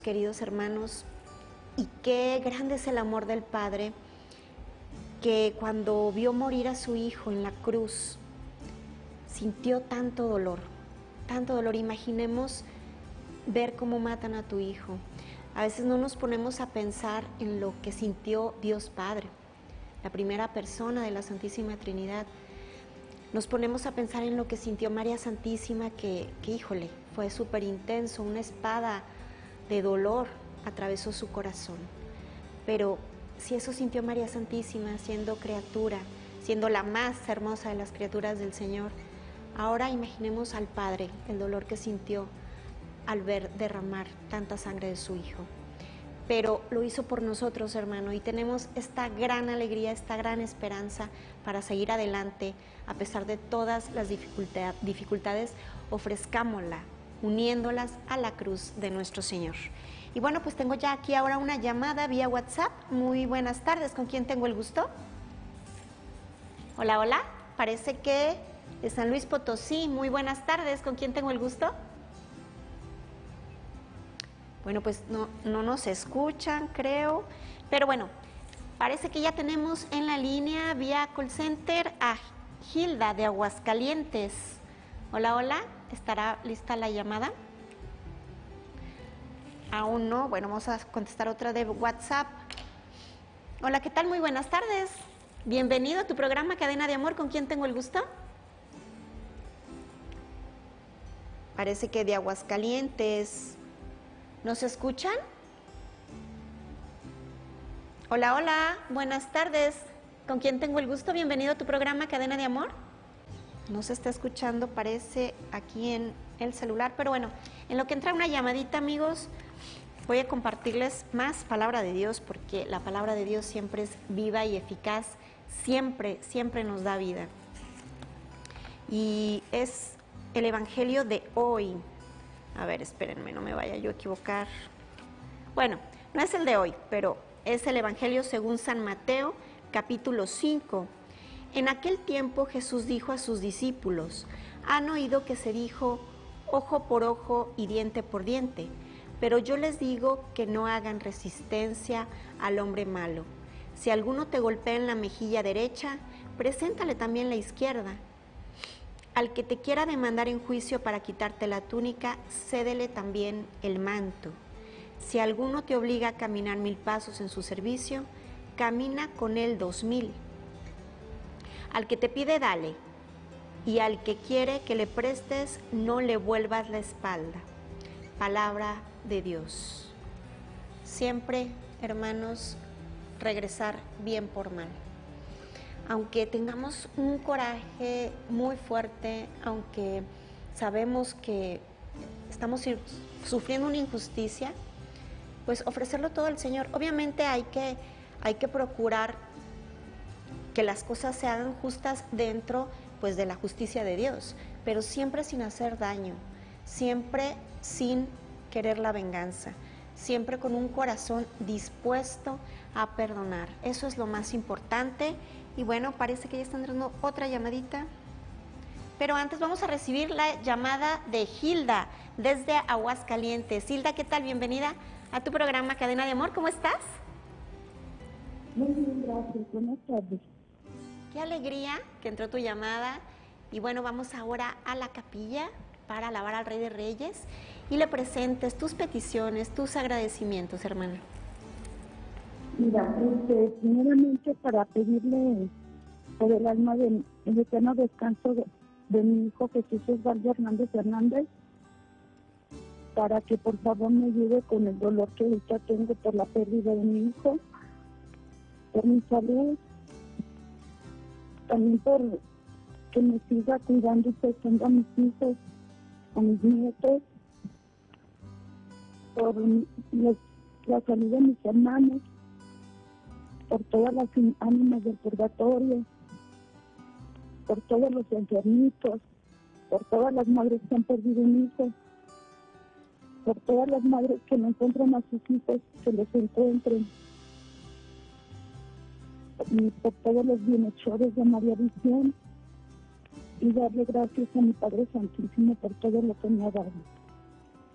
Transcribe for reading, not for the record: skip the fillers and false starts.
Queridos hermanos, y qué grande es el amor del Padre, que cuando vio morir a su Hijo en la cruz, sintió tanto dolor, tanto dolor. Imaginemos ver cómo matan a tu Hijo. A veces no nos ponemos a pensar en lo que sintió Dios Padre, la primera persona de la Santísima Trinidad. Nos ponemos a pensar en lo que sintió María Santísima, que híjole, fue súper intenso, una espada de dolor atravesó su corazón. Pero si eso sintió María Santísima siendo criatura, siendo la más hermosa de las criaturas del Señor, ahora imaginemos al Padre, el dolor que sintió al ver derramar tanta sangre de su Hijo. Pero lo hizo por nosotros, hermano, y tenemos esta gran alegría, esta gran esperanza para seguir adelante a pesar de todas las dificultades. Ofrezcámosla, uniéndolas a la cruz de nuestro Señor. Y bueno, pues tengo ya aquí ahora una llamada vía WhatsApp. Muy buenas tardes, ¿con quién tengo el gusto? Hola, hola, parece que de San Luis Potosí. Muy buenas tardes, ¿con quién tengo el gusto? Bueno, pues no nos escuchan, creo, pero bueno, parece que ya tenemos en la línea vía call center a Hilda de Aguascalientes. Hola, hola, ¿estará lista la llamada? Aún no. Bueno, vamos a contestar otra de WhatsApp. Hola, ¿qué tal? Muy buenas tardes. Bienvenido a tu programa Cadena de Amor. ¿Con quién tengo el gusto? Parece que de Aguascalientes. ¿Nos escuchan? Hola, hola, buenas tardes. ¿Con quién tengo el gusto? Bienvenido a tu programa Cadena de Amor. No se está escuchando, parece, aquí en el celular, pero bueno, en lo que entra una llamadita, amigos, voy a compartirles más palabra de Dios, porque la palabra de Dios siempre es viva y eficaz, siempre nos da vida. Y es el Evangelio de hoy. A ver, espérenme, no me vaya yo a equivocar. Bueno, no es el de hoy, pero es el Evangelio según San Mateo, capítulo 5. En aquel tiempo Jesús dijo a sus discípulos: han oído que se dijo ojo por ojo y diente por diente, pero yo les digo que no hagan resistencia al hombre malo. Si alguno te golpea en la mejilla derecha, preséntale también la izquierda. Al que te quiera demandar en juicio para quitarte la túnica, cédele también el manto. Si alguno te obliga a caminar 1000 pasos en su servicio, camina con él 2000. Al que te pide, dale, y al que quiere que le prestes, no le vuelvas la espalda. Palabra de Dios. Siempre, hermanos, regresar bien por mal. Aunque tengamos un coraje muy fuerte, aunque sabemos que estamos sufriendo una injusticia, pues ofrecerlo todo al Señor. Obviamente hay que procurar que las cosas se hagan justas dentro, pues, de la justicia de Dios, pero siempre sin hacer daño, siempre sin querer la venganza, siempre con un corazón dispuesto a perdonar. Eso es lo más importante. Y bueno, parece que ya está entrando otra llamadita. Pero antes vamos a recibir la llamada de Hilda desde Aguascalientes. Hilda, ¿qué tal? Bienvenida a tu programa Cadena de Amor. ¿Cómo estás? Muy bien, gracias. Buenas tardes. Qué alegría que entró tu llamada. Y bueno, vamos ahora a la capilla para alabar al Rey de Reyes y le presentes tus peticiones, tus agradecimientos, hermana. Mira, primeramente para pedirle por el alma del eterno descanso de mi hijo Jesús Osvaldo Hernández, para que por favor me ayude con el dolor que ahorita tengo por la pérdida de mi hijo, por mi salud, también por que me siga cuidando y prestando a mis hijos, a mis nietos, por la salud de mis hermanos, por todas las ánimas del purgatorio, por todos los enfermitos, por todas las madres que han perdido un hijo, por todas las madres que no encuentran a sus hijos, que los encuentren, y por todos los bienhechores de María Visión, y darle gracias a mi Padre Santísimo por todo lo que me ha dado.